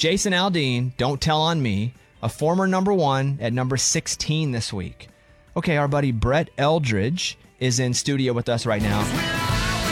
Jason Aldean, Don't Tell on Me, a former number 1 at number 16 this week. Okay, our buddy Brett Eldridge is in studio with us right now.